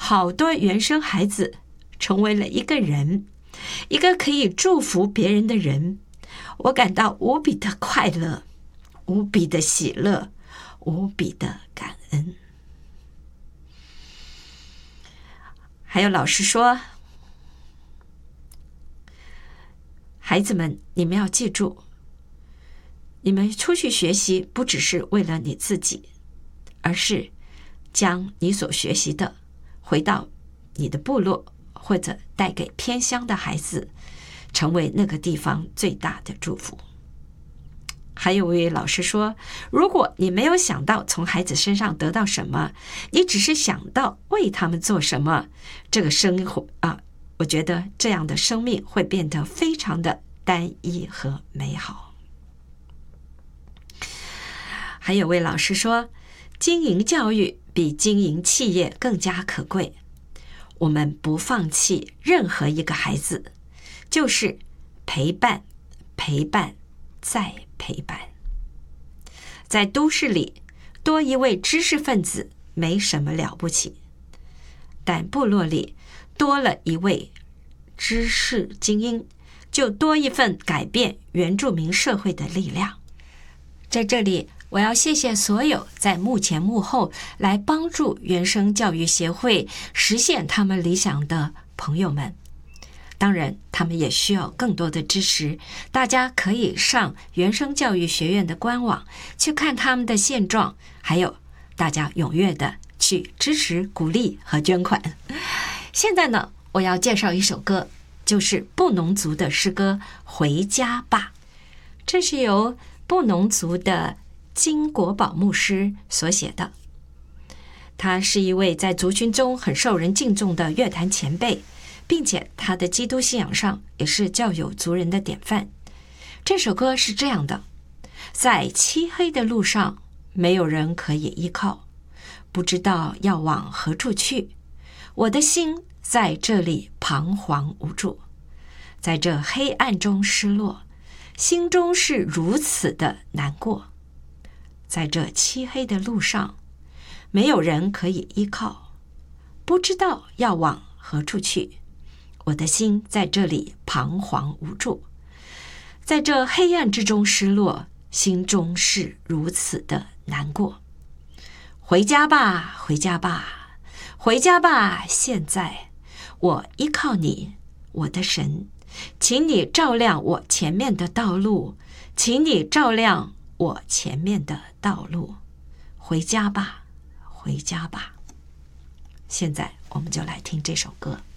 好多原生孩子成为了一个人，一个可以祝福别人的人，我感到无比的快乐，无比的喜乐，无比的感恩。还有老师说，孩子们，你们要记住，你们出去学习不只是为了你自己，而是将你所学习的回到你的部落，或者带给偏乡的孩子，成为那个地方最大的祝福。还有位老师说，如果你没有想到从孩子身上得到什么，你只是想到为他们做什么，这个生活我觉得这样的生命会变得非常的单一和美好。还有位老师说，经营教育比经营企业更加可贵。我们不放弃任何一个孩子，就是陪伴，陪伴，再陪伴。在都市里，多一位知识分子没什么了不起，但部落里多了一位知识精英，就多一份改变原住民社会的力量。在这里，我要谢谢所有在幕前幕后来帮助原生教育协会实现他们理想的朋友们。当然，他们也需要更多的支持，大家可以上原生教育学院的官网去看他们的现状，还有大家踊跃的去支持、鼓励和捐款。现在呢，我要介绍一首歌，就是布农族的诗歌《回家吧》，这是由布农族的金国宝牧师所写的。他是一位在族群中很受人敬重的乐坛前辈，并且他的基督信仰上也是较有族人的典范。这首歌是这样的：在漆黑的路上，没有人可以依靠，不知道要往何处去，我的心在这里彷徨无助，在这黑暗中失落，心中是如此的难过。在这漆黑的路上，没有人可以依靠，不知道要往何处去，我的心在这里彷徨无助，在这黑暗之中失落，心中是如此的难过。回家吧，回家吧，回家吧，现在我依靠你，我的神，请你照亮我前面的道路，请你照亮我前面的道路。回家吧，回家吧。现在我们就来听这首歌。